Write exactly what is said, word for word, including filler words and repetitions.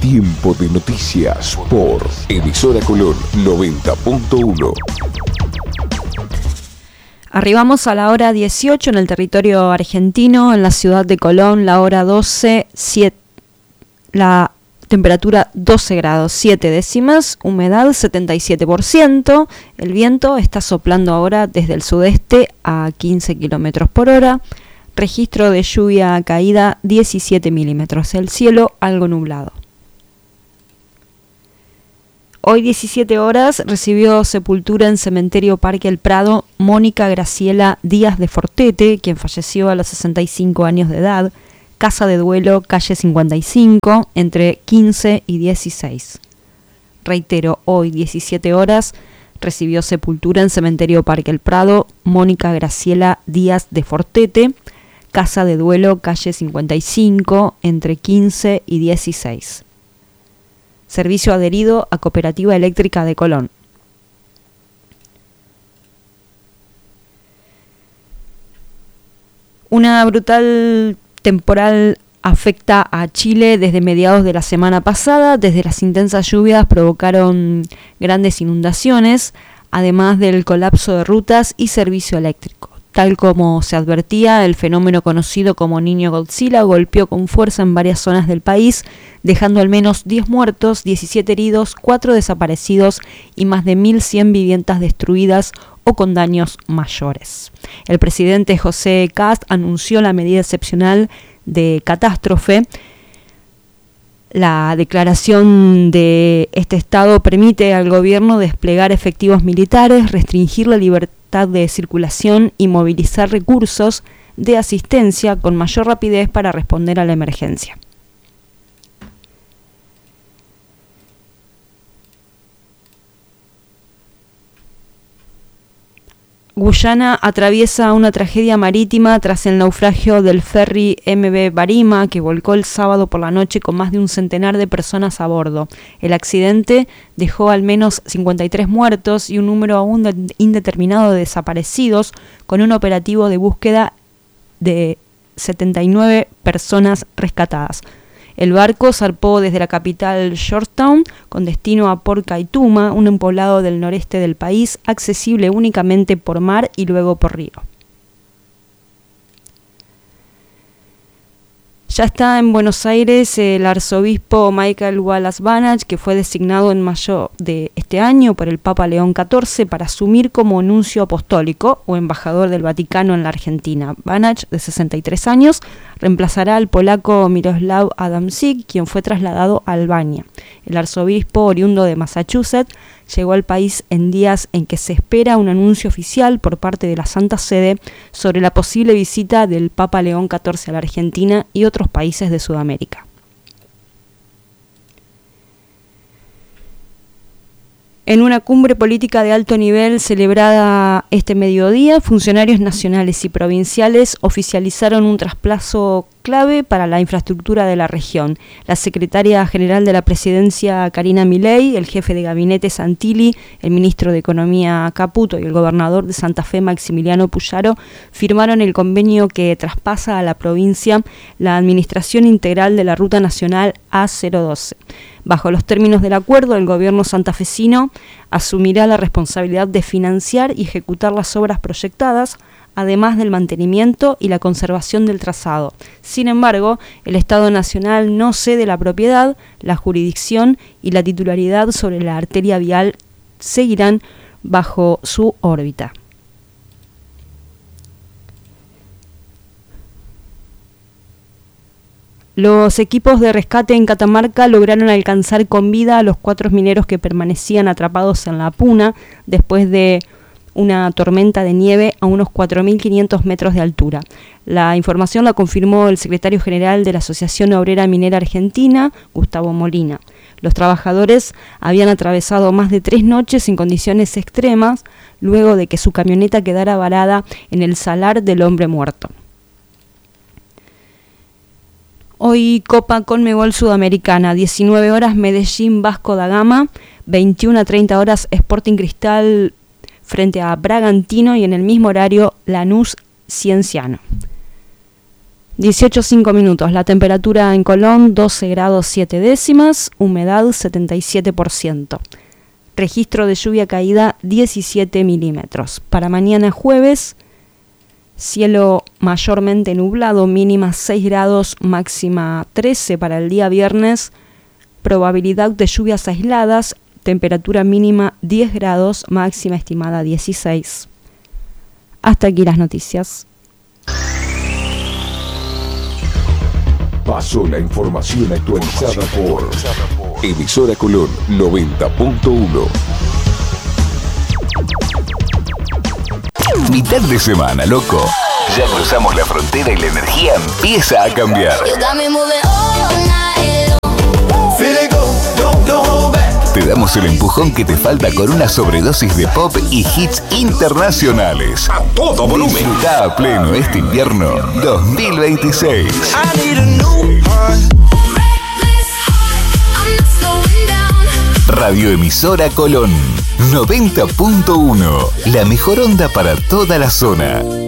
Tiempo de noticias por Emisora Colón noventa punto uno. Arribamos a la hora dieciocho en el territorio argentino, en la ciudad de Colón, la hora doce, siete, la temperatura doce grados, siete décimas, humedad setenta y siete por ciento, el viento está soplando ahora desde el sudeste a quince kilómetros por hora, registro de lluvia caída diecisiete milímetros, el cielo algo nublado. Hoy diecisiete horas recibió sepultura en Cementerio Parque El Prado Mónica Graciela Díaz de Fortete, quien falleció a los sesenta y cinco años de edad, casa de duelo calle cincuenta y cinco, entre quince y dieciséis. Reitero, hoy diecisiete horas recibió sepultura en Cementerio Parque El Prado Mónica Graciela Díaz de Fortete, casa de duelo calle cincuenta y cinco, entre quince y dieciséis. Servicio adherido a Cooperativa Eléctrica de Colón. Una brutal temporal afecta a Chile desde mediados de la semana pasada. Desde las intensas lluvias provocaron grandes inundaciones, además del colapso de rutas y servicio eléctrico. Tal como se advertía, el fenómeno conocido como Niño Godzilla golpeó con fuerza en varias zonas del país, dejando al menos diez muertos, diecisiete heridos, cuatro desaparecidos y más de mil cien viviendas destruidas o con daños mayores. El presidente José Kast anunció la medida excepcional de catástrofe. La declaración de este estado permite al gobierno desplegar efectivos militares, restringir la libertad de circulación y movilizar recursos de asistencia con mayor rapidez para responder a la emergencia. Guyana atraviesa una tragedia marítima tras el naufragio del ferry M V Barima, que volcó el sábado por la noche con más de un centenar de personas a bordo. El accidente dejó al menos cincuenta y tres muertos y un número aún de indeterminado de desaparecidos, con un operativo de búsqueda de setenta y nueve personas rescatadas. El barco zarpó desde la capital Georgetown con destino a Port Kaituma, un poblado del noreste del país, accesible únicamente por mar y luego por río. Ya está en Buenos Aires el arzobispo Michael Wallace Banach, que fue designado en mayo de este año por el Papa León catorce para asumir como nuncio apostólico o embajador del Vaticano en la Argentina. Banach, de sesenta y tres años, reemplazará al polaco Miroslav Adamczyk, quien fue trasladado a Albania. El arzobispo, oriundo de Massachusetts, llegó al país en días en que se espera un anuncio oficial por parte de la Santa Sede sobre la posible visita del Papa León catorce a la Argentina y otros países de Sudamérica. En una cumbre política de alto nivel celebrada este mediodía, funcionarios nacionales y provinciales oficializaron un traspaso clave para la infraestructura de la región. La secretaria general de la presidencia, Karina Milei, el jefe de gabinete, Santilli, el ministro de Economía, Caputo, y el gobernador de Santa Fe, Maximiliano Puyaro, firmaron el convenio que traspasa a la provincia la administración integral de la Ruta Nacional A cero doce. Bajo los términos del acuerdo, el gobierno santafesino asumirá la responsabilidad de financiar y ejecutar las obras proyectadas, además del mantenimiento y la conservación del trazado. Sin embargo, el Estado Nacional no cede la propiedad, la jurisdicción y la titularidad sobre la arteria vial seguirán bajo su órbita. Los equipos de rescate en Catamarca lograron alcanzar con vida a los cuatro mineros que permanecían atrapados en la Puna después de una tormenta de nieve a unos cuatro mil quinientos metros de altura. La información la confirmó el secretario general de la Asociación Obrera Minera Argentina, Gustavo Molina. Los trabajadores habían atravesado más de tres noches en condiciones extremas luego de que su camioneta quedara varada en el Salar del Hombre Muerto. Hoy Copa Conmebol Sudamericana, diecinueve horas Medellín Vasco da Gama, veintiuna a treinta horas Sporting Cristal frente a Bragantino y en el mismo horario Lanús Cienciano. dieciocho cinco minutos. La temperatura en Colón doce grados siete décimas, humedad setenta y siete por ciento. Registro de lluvia caída diecisiete milímetros. Para mañana jueves, cielo mayormente nublado, mínima seis grados, máxima trece. Para el día viernes, probabilidad de lluvias aisladas, temperatura mínima diez grados, máxima estimada dieciséis. Hasta aquí las noticias. Pasó la información actualizada por Emisora Colón noventa punto uno. Mitad de semana, loco. Ya cruzamos la frontera y la energía empieza a cambiar. Te damos el empujón que te falta con una sobredosis de pop y hits internacionales. A todo volumen. Disfruta a pleno este invierno dos mil veintiséis. Radioemisora Colón noventa punto uno. La mejor onda para toda la zona.